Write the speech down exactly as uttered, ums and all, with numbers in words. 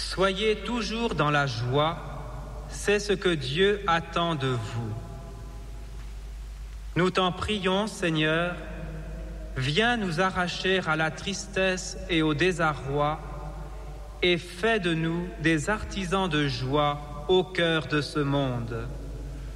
Soyez toujours dans la joie, c'est ce que Dieu attend de vous. Nous t'en prions, Seigneur, viens nous arracher à la tristesse et au désarroi et fais de nous des artisans de joie au cœur de ce monde.